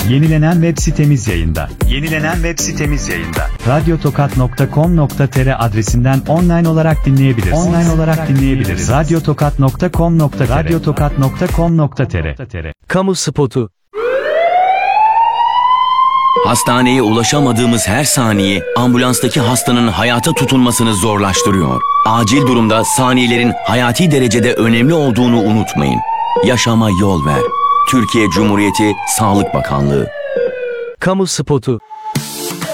Yenilenen web sitemiz yayında. Radyotokat.com.tr adresinden online olarak dinleyebilirsiniz. Radyotokat.com.tr Kamu spotu. Hastaneye ulaşamadığımız her saniye ambulanstaki hastanın hayata tutunmasını zorlaştırıyor. Acil durumda saniyelerin hayati derecede önemli olduğunu unutmayın. Yaşama yol ver. Türkiye Cumhuriyeti Sağlık Bakanlığı. Kamu spotu.